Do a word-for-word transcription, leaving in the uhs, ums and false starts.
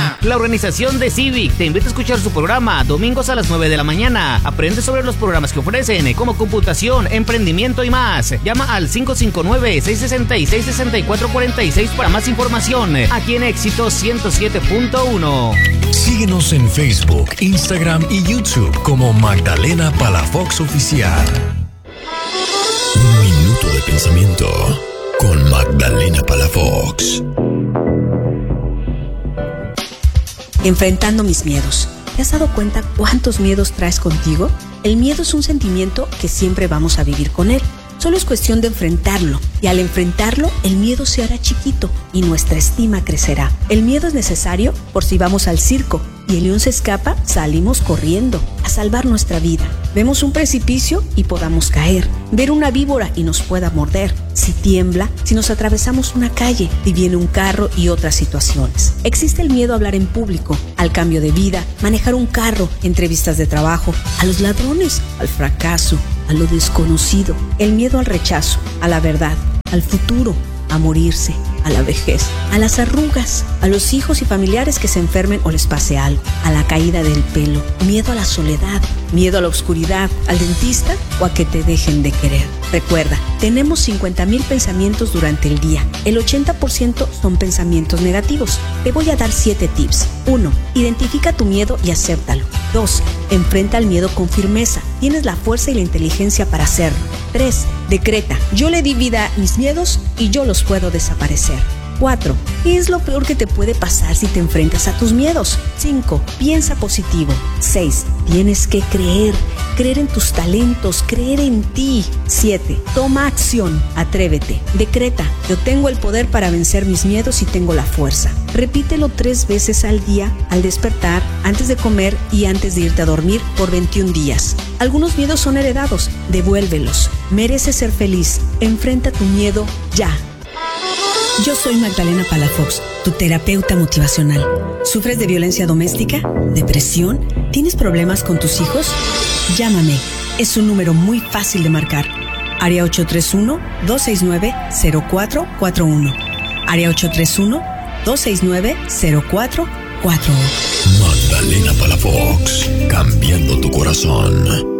La organización de Civic te invita a escuchar su programa domingos a las nueve de la mañana. Aprende sobre los programas que ofrecen, como computación, emprendimiento y más. Llama al cinco cinco nueve, seis seis seis, seis cuatro cuatro seis para más información. Aquí en Éxito ciento siete punto uno. Síguenos en Facebook, Instagram y YouTube como Magdalena Palafox Oficial. Un minuto de pensamiento con Magdalena Palafox. Enfrentando mis miedos. ¿Te has dado cuenta cuántos miedos traes contigo? El miedo es un sentimiento que siempre vamos a vivir con él. Solo es cuestión de enfrentarlo, y al enfrentarlo, el miedo se hará chiquito y nuestra estima crecerá. El miedo es necesario por si vamos al circo y el león se escapa, salimos corriendo a salvar nuestra vida. Vemos un precipicio y podamos caer, ver una víbora y nos pueda morder, si tiembla, si nos atravesamos una calle y viene un carro y otras situaciones. Existe el miedo a hablar en público, al cambio de vida, manejar un carro, entrevistas de trabajo, a los ladrones, al fracaso, a lo desconocido, el miedo al rechazo, a la verdad, al futuro, a morirse, a la vejez, a las arrugas, a los hijos y familiares que se enfermen o les pase algo, a la caída del pelo, miedo a la soledad, miedo a la oscuridad, al dentista o a que te dejen de querer. Recuerda, tenemos cincuenta mil pensamientos durante el día. El ochenta por ciento son pensamientos negativos. Te voy a dar siete tips. uno. Identifica tu miedo y acéptalo. dos. Enfrenta el miedo con firmeza. Tienes la fuerza y la inteligencia para hacerlo. tres. Decreta. Yo le di vida a mis miedos y yo los puedo desaparecer. cuatro. ¿Qué es lo peor que te puede pasar si te enfrentas a tus miedos? cinco. Piensa positivo. seis. Tienes que creer. Creer en tus talentos, creer en ti. siete. Toma acción. Atrévete. Decreta. Yo tengo el poder para vencer mis miedos y tengo la fuerza. Repítelo tres veces al día, al despertar, antes de comer y antes de irte a dormir por veintiún días. Algunos miedos son heredados. Devuélvelos. Mereces ser feliz. Enfrenta tu miedo ya. Yo soy Magdalena Palafox, tu terapeuta motivacional. ¿Sufres de violencia doméstica? ¿Depresión? ¿Tienes problemas con tus hijos? Llámame. Es un número muy fácil de marcar. Área ocho tres uno, dos seis nueve, cero cuatro cuatro uno. Área ocho tres uno, dos seis nueve, cero cuatro cuatro uno. Magdalena Palafox, cambiando tu corazón.